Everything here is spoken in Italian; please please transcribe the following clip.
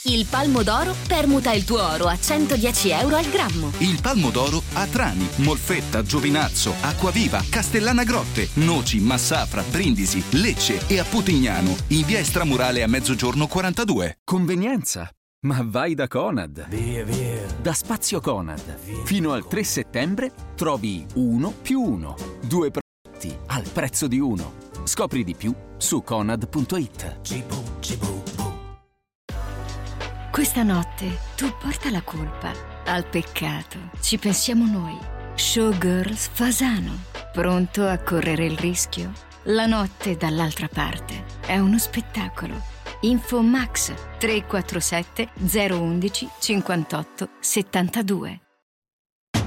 Il Palmo d'Oro permuta il tuo oro a 110 euro al grammo. Il Palmo d'Oro a Trani, Molfetta, Giovinazzo, Acquaviva, Castellana Grotte, Noci, Massafra, Brindisi, Lecce e a Putignano in via Estramurale a Mezzogiorno 42. Convenienza? Ma vai da Conad. Via. Da Spazio Conad. Fino al 3 settembre trovi 1+1. 2 prodotti al prezzo di uno. Scopri di più su conad.it. Questa notte tu porta la colpa. Al peccato ci pensiamo noi. Showgirls Fasano. Pronto a correre il rischio? La notte dall'altra parte è uno spettacolo. Info Max 347 011 58 72.